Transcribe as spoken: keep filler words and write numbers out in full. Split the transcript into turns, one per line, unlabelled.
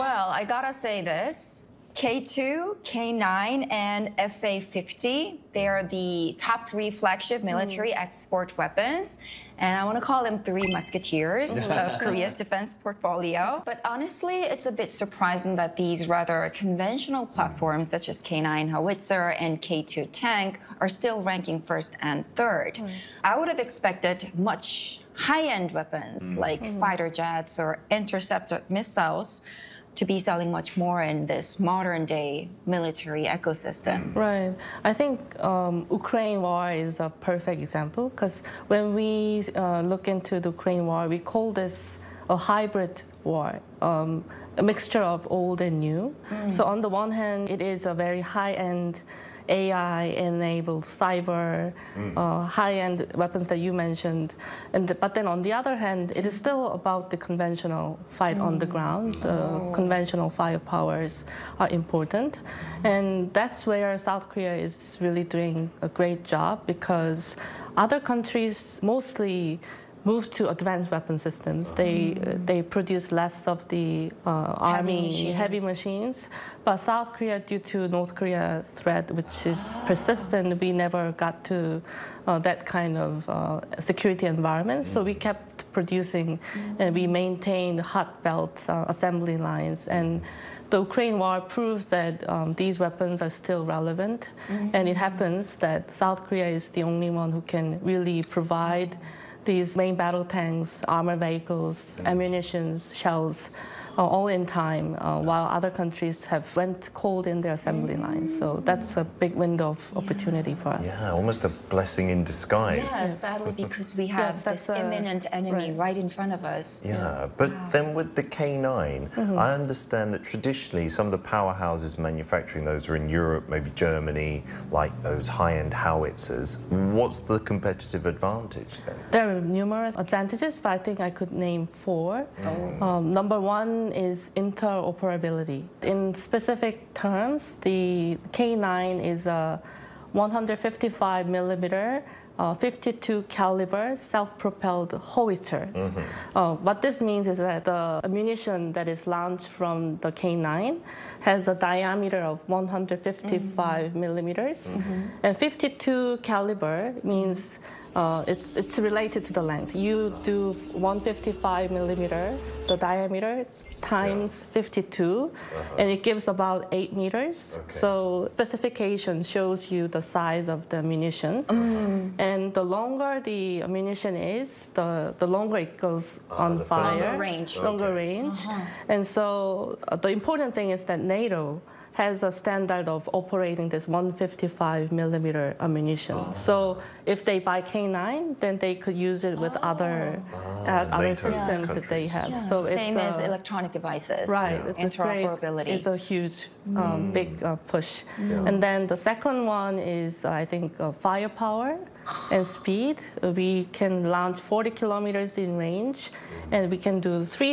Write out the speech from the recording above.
Well, I gotta say this. K two, K nine, and F A fifty, they are the top three flagship military mm. export weapons. And I want to call them three musketeers of Korea's defense portfolio. But honestly, it's a bit surprising that these rather conventional platforms, such as K nine howitzer and K two tank, are still ranking first and third. Mm. I would have expected much high-end weapons mm. like mm. fighter jets or interceptor missiles to be selling much more in this modern-day military ecosystem.
Right. I think um, Ukraine war is a perfect example, because when we uh, look into the Ukraine war, we call this a hybrid war, um, a mixture of old and new. Mm. So on the one hand, it is a very high-end A I-enabled cyber, mm. uh, high-end weapons that you mentioned. And the, but then on the other hand, it is still about the conventional fight mm. on the ground. The oh. conventional firepowers are important. Mm. And that's where South Korea is really doing a great job, because other countries mostly move to advanced weapon systems. They mm. they produce less of the uh,
heavy
army
machines.
heavy machines. But South Korea, due to North Korea threat, which is persistent, we never got to uh, that kind of uh, security environment. Mm. So we kept producing, mm. and we maintained hot belt uh, assembly lines. And the Ukraine war proves that um, these weapons are still relevant. Mm. And it happens that South Korea is the only one who can really provide these main battle tanks, armored vehicles, mm. ammunitions, shells, uh, all in time, uh, while other countries have went cold in their assembly lines. So that's a big window of yeah. opportunity for us.
Yeah, almost a blessing in disguise.
Yes, sadly, because we have yes, this a, imminent enemy right. right in front of us.
Yeah, yeah. but wow. then with the K nine, mm-hmm. I understand that traditionally some of the powerhouses manufacturing those are in Europe, maybe Germany, like those high-end howitzers. What's the competitive advantage then?
There are numerous advantages, but I think I could name four. Mm. Um, number one is interoperability. In specific terms, the K nine is a one hundred fifty-five millimeter, uh, fifty-two caliber self-propelled howitzer. Mm-hmm. Uh, what this means is that the ammunition that is launched from the K nine has a diameter of one hundred fifty-five mm-hmm. millimeters, mm-hmm. and fifty-two caliber means Uh, it's, it's related to the length. You do one hundred fifty-five millimeter, the diameter, times yeah. fifty-two, uh-huh. and it gives about eight meters. Okay. So specification shows you the size of the ammunition. Mm. And the longer the ammunition is, the, the longer it goes uh, on fire.
Longer range.
Longer
okay.
range.
Uh-huh.
And so uh, the important thing is that NATO has a standard of operating this one hundred fifty-five millimeter ammunition. Oh. So if they buy K nine, then they could use it with oh. other
oh,
uh, other systems
yeah.
that they have.
Yeah.
So
Same
it's
as
uh,
electronic devices.
Right.
Yeah.
It's
interoperability.
A great, it's a huge, um, mm. big uh, push.
Yeah.
And then the second one is, uh, I think, uh, firepower and speed. Uh, we can launch forty kilometers in range, and we can do three